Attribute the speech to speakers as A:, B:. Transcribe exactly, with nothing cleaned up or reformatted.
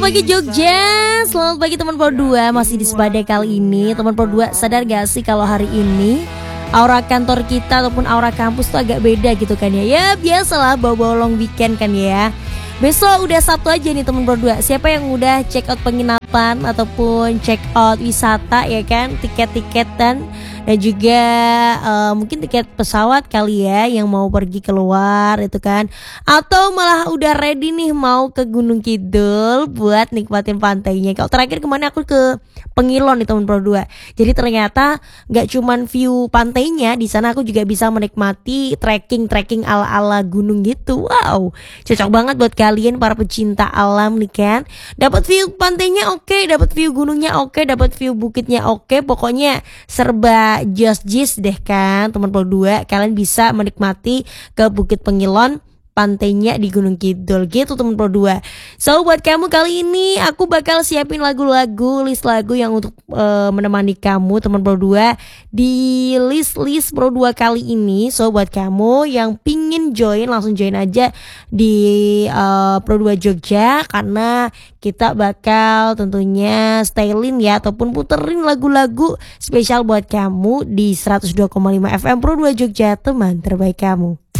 A: pagi Jogja, selamat pagi teman Pro dua. Masih di Sepadai kali ini. Teman Pro dua, sadar gak sih kalau hari ini aura kantor kita ataupun aura kampus tuh agak beda gitu kan ya. Ya biasalah bawa-bawa long weekend kan ya. Besok udah Sabtu aja nih teman Pro dua. Siapa yang udah check out penginapan ataupun check out wisata ya kan, tiket-tiketan dan juga uh, mungkin tiket pesawat kali ya yang mau pergi keluar itu kan, atau malah udah ready nih mau ke Gunung Kidul buat nikmatin pantainya. Kalau terakhir kemana aku ke Pengilon nih teman Pro dua. Jadi ternyata nggak cuman view pantainya, di sana aku juga bisa menikmati trekking-trekking ala-ala gunung gitu. Wow, cocok banget buat kalian para pecinta alam nih kan. Dapat view pantainya oke, dapat view gunungnya oke, dapat view bukitnya oke. Pokoknya serba jos-jis deh kan teman Pro dua. Kalian bisa menikmati ke Bukit Pengilon, pantainya di Gunung Kidul gitu teman Pro dua. So buat kamu kali ini aku bakal siapin lagu-lagu, list lagu yang untuk uh, menemani kamu teman Pro dua di list-list Pro dua kali ini. So buat kamu yang pingin join, langsung join aja di uh, Pro dua Jogja, karena kita bakal tentunya stylin ya ataupun puterin lagu-lagu spesial buat kamu di seratus dua koma lima F M Pro dua Jogja, teman terbaik kamu.